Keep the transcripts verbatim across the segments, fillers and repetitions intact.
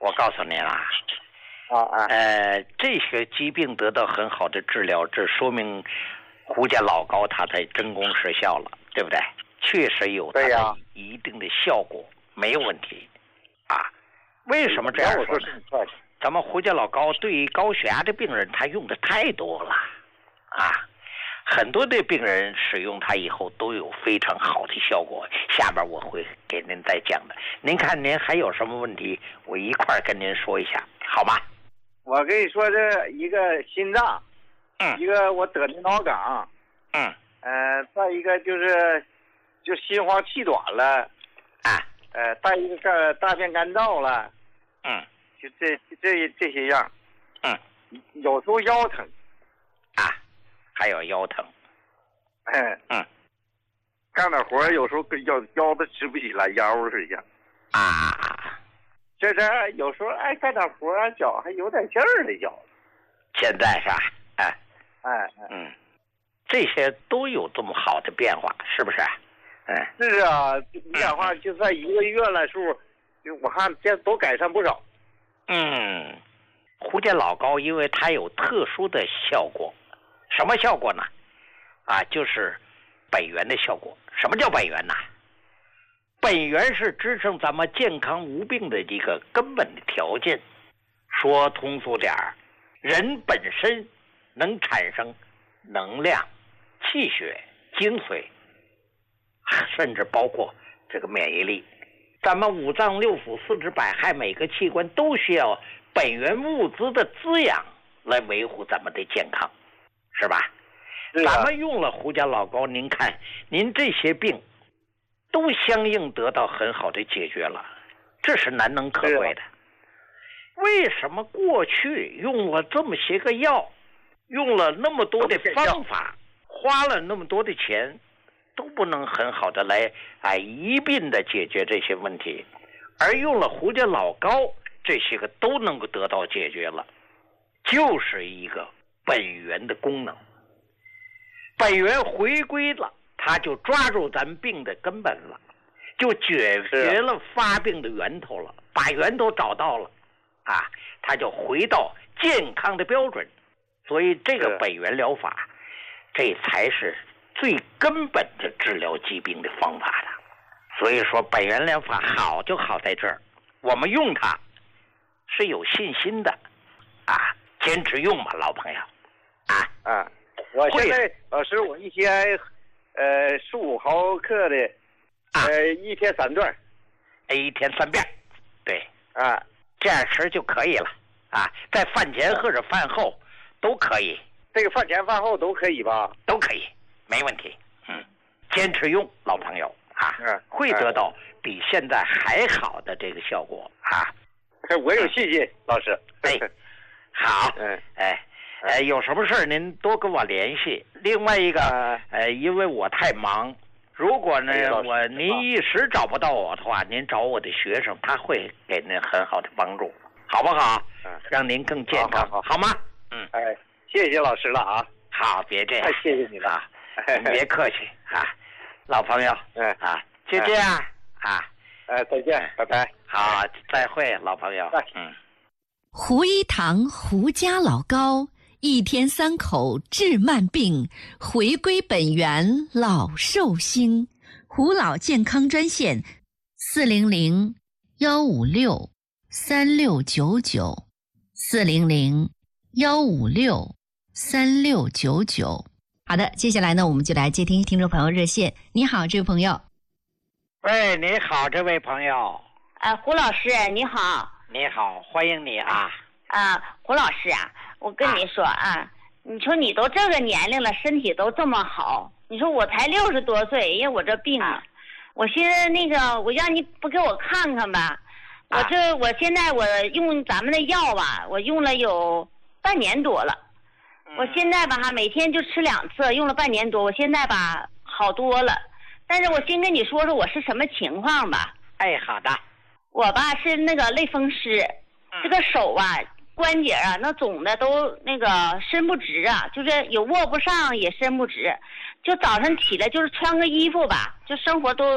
我告诉您啊， 啊啊， 呃，这些疾病得到很好的治疗，这说明胡家老高它才真功实效了，对不对？确实有它的一定的效果，没有问题啊。为什么这样说呢？咱们胡家老高对于高血压的病人，他用的太多了啊。很多的病人使用它以后都有非常好的效果，下边我会给您再讲的。您看您还有什么问题，我一块跟您说一下，好吗？ 我跟你说，这一个心脏， 嗯， 一个我得的脑梗， 嗯， 呃，再一个就是就心慌气短了， 啊， 呃，再一个干大便干燥了， 嗯， 就这这这些样， 嗯， 有时候腰疼， 啊。还有腰疼， 哎， 嗯， 干点活有时候跟腰腰子直不起来，腰是一样， 啊， 这这有时候哎干点活脚还有点劲儿的脚， 现在是吧？哎， 哎， 嗯，这些都有这么好的变化，是不是？哎， 是啊，你讲话就算一个月来数，就我看这都改善不少。 嗯，胡家老高因为它有特殊的效果。什么效果呢？啊，就是本源的效果。什么叫本源呢？本源是支撑咱们健康无病的一个根本的条件。说通俗点儿，人本身能产生能量、气血、精髓，甚至包括这个免疫力。咱们五脏六腑、四肢百骸，每个器官都需要本源物资的滋养来维护咱们的健康。是吧？ 是啊， 咱们用了胡家老高，您看，您这些病都相应得到很好的解决了，这是难能可贵的。为什么过去用了这么些个药，用了那么多的方法，花了那么多的钱，都不能很好的来哎一并的解决这些问题，而用了胡家老高，这些个都能够得到解决了，就是一个本源的功能，本源回归了，他就抓住咱病的根本了，就解决了发病的源头了，把源头找到了，啊，他就回到健康的标准。所以这个本源疗法，这才是最根本的治疗疾病的方法的。所以说本源疗法好就好在这儿，我们用它是有信心的，啊，坚持用吧，老朋友。啊啊！我现在老师，我一天，呃，十五毫克的，呃，一天三段， 一天三遍，对， 啊， 这样吃就可以了，啊，在饭前或者饭后都可以。 这个饭前饭后都可以吧？ 都可以，没问题。嗯，坚持用，老朋友啊， 嗯， 会得到比现在还好的这个效果啊。 我有信心，老师。 哎，好， 嗯， 哎。呃，有什么事儿您多跟我联系。另外一个，呃，因为我太忙，如果呢我您一时找不到我的话，您找我的学生，他会给您很好的帮助，好不好？ 嗯， 让您更健康， 好，好， 好吗？嗯， 哎，谢谢老师了啊。 好，别这样， 太谢谢你了， 啊，别客气啊，老朋友， 嗯啊，就这样啊， 哎，再见，拜拜。 好，再会，老朋友。嗯， 胡一堂胡家老高。一天三口治慢病，回归本源老寿星。胡老健康专线：四零零幺五六三六九九，四零零幺五六三六九九。好的，接下来呢，我们就来接听听众朋友热线。你好，这位朋友。 喂，你好，这位朋友。 呃，胡老师，你好。 你好，欢迎你啊。 啊，胡老师啊，我跟你说啊，啊你说你都这个年龄了，身体都这么好，你说我才六十多岁，因为我这病啊，我寻思那个，我让你不给我看看吧？ 啊、 我这我现在我用咱们的药吧，我用了有半年多了， 嗯、 我现在吧哈，每天就吃两次，用了半年多，我现在吧好多了。但是我先跟你说说我是什么情况吧。 哎，好的。 我吧是那个类风湿， 嗯、 这个手啊。关节啊，那肿的都那个伸不直啊，就是有握不上也伸不直，就早上起来就是穿个衣服吧，就生活都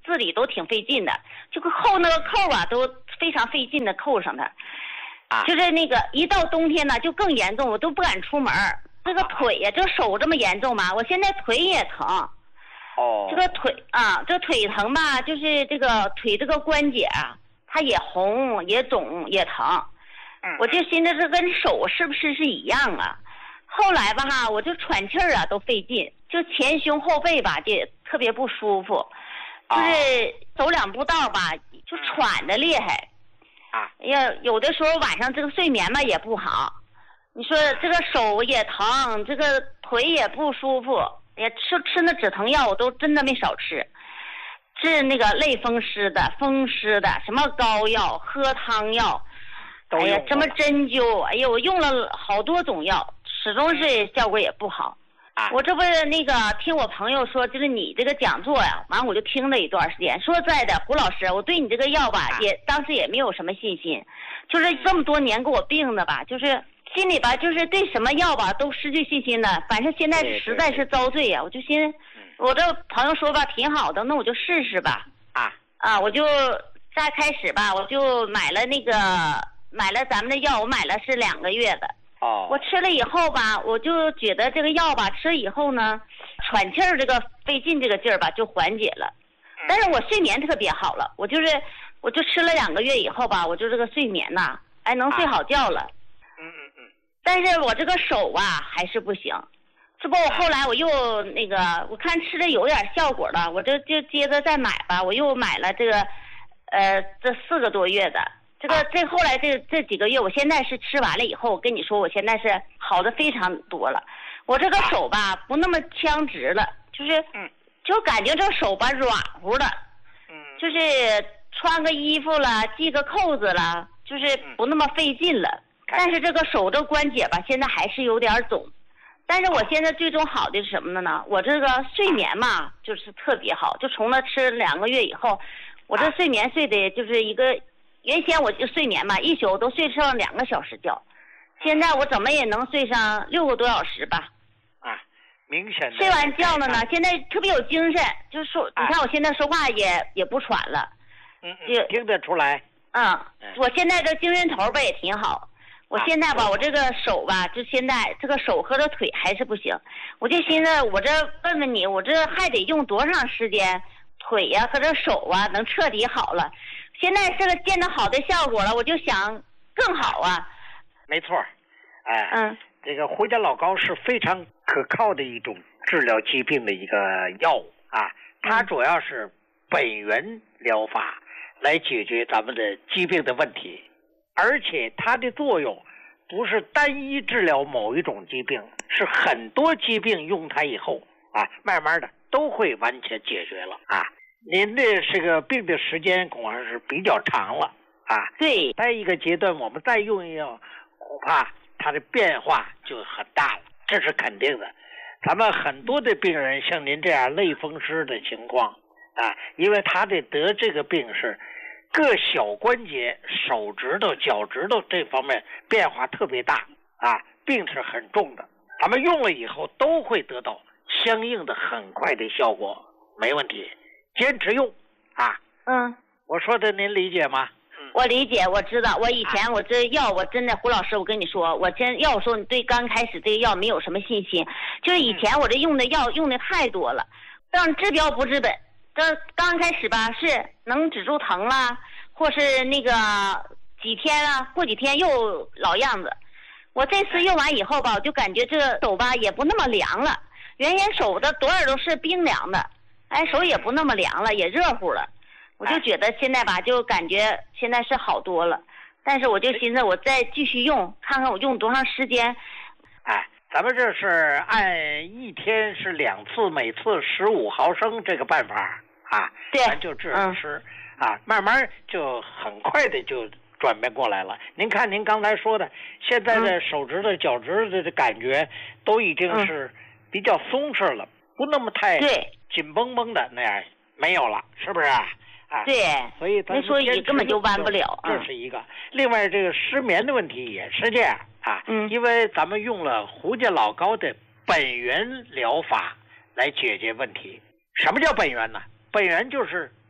自理都挺费劲的，这个扣那个扣啊都非常费劲的扣上它。 啊， 就是那个一到冬天呢就更严重，我都不敢出门。这个腿呀、啊，这手这么严重吗？我现在腿也疼。 哦。 这个腿啊，这腿疼吧，就是这个腿这个关节啊，它也红也肿也疼。 嗯。 我就寻思这跟手是不是是一样啊？后来吧哈，我就喘气儿啊都费劲，就前胸后背吧就特别不舒服，就是走两步道吧就喘的厉害。 啊， 呀，有的时候晚上这个睡眠吧也不好，你说这个手也疼，这个腿也不舒服，也吃吃那止疼药我都真的没少吃，治那个类风湿的、风湿的，什么膏药、喝汤药，哎呀，什么针灸，哎呀，我用了好多种药，始终是效果也不好。我这不是那个听我朋友说，就是你这个讲座呀，完我就听了一段时间。说实在的，胡老师，我对你这个药吧，也当时也没有什么信心，就是这么多年给我病的吧，就是心里吧，就是对什么药吧都失去信心了。反正现在实在是遭罪呀，我就寻思，我这朋友说吧挺好的，那我就试试吧。 啊啊，我就再开始吧，我就买了那个买了咱们的药，我买了是两个月的。 哦， 我吃了以后吧，我就觉得这个药吧，吃了以后呢，喘气儿这个费劲这个劲儿吧就缓解了，但是我睡眠特别好了，我就是我就吃了两个月以后吧，我就这个睡眠呐，哎能睡好觉了。 嗯嗯嗯。 但是我这个手啊还是不行，这不我后来我又那个我看吃的有点效果了，我这就接着再买吧，我又买了这个，呃这四个多月的。这个这后来这这几个月，我现在是吃完了以后，我跟你说，我现在是好的非常多了。我这个手吧不那么僵直了，就是就感觉这手吧软乎的，就是穿个衣服了，系个扣子了，就是不那么费劲了。但是这个手这关节吧，现在还是有点肿。但是我现在最终好的是什么呢？我这个睡眠嘛，就是特别好。就从那吃两个月以后，我这睡眠睡的就是一个。原先我就睡眠嘛，一宿都睡上两个小时觉，现在我怎么也能睡上六个多小时吧。 啊，明显的。 睡完觉了呢，现在特别有精神，就是说，你看我现在说话也也不喘了。 嗯嗯，听得出来。 嗯，我现在这精神头吧也挺好。我现在吧，我这个手吧，就现在这个手和这腿还是不行，我就寻思，我这问问你，我这还得用多长时间，腿呀、啊、和这手啊能彻底好了？现在这个见到好的效果了，我就想更好啊。 没错，哎， 嗯， 这个胡家老膏是非常可靠的一种治疗疾病的一个药物啊，它主要是本源疗法来解决咱们的疾病的问题，而且它的作用不是单一治疗某一种疾病，是很多疾病用它以后啊，慢慢的都会完全解决了啊。您的这个病的时间恐怕是比较长了啊。 对， 在一个阶段我们再用药，恐怕它的变化就很大了，这是肯定的。咱们很多的病人像您这样类风湿的情况啊，因为他的得这个病是各小关节、手指头、脚趾头这方面变化特别大啊，病是很重的。咱们用了以后都会得到相应的很快的效果，没问题。坚持用啊。 嗯， 我说的您理解吗？ 我理解，我知道。我以前我这药，我真的胡老师，我跟你说，我真要说你对刚开始这个药没有什么信心，就是以前我这用的药用的太多了，让治标不治本。这刚开始吧，是能止住疼啦，或是那个几天啊，过几天又老样子。我这次用完以后吧，我就感觉这个手吧也不那么凉了，原先手的多少都是冰凉的。哎，手也不那么凉了，也热乎了，我就觉得现在吧，就感觉现在是好多了。但是我就寻思，我再继续用，看看我用多长时间。 哎，咱们这是按一天是两次，每次十五毫升这个办法啊， 对， 咱就治吃、嗯、啊，慢慢就很快的就转变过来了。您看您刚才说的，现在的手指头、脚趾头的感觉都已经是比较松弛了，不那么太对。 紧绷绷的那样没有了，是不是啊？啊， 对， 所以咱说你根本就弯不了。 这是一个。另外，这个失眠的问题也是这样啊。 嗯。 因为咱们用了胡家老膏的本源疗法来解决问题。什么叫本源呢？本源就是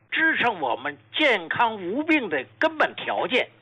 支撑我们健康无病的根本条件。